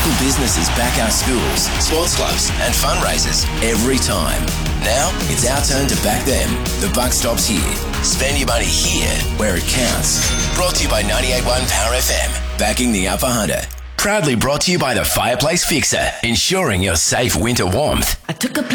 Local businesses back our schools, sports clubs and fundraisers every time. Now it's our turn to back them. The buck stops here. Spend your money here where it counts. Brought to you by 98.1 Power FM. Backing the Upper Hunter. Proudly brought to you by the Fireplace Fixer. Ensuring your safe winter warmth. I took a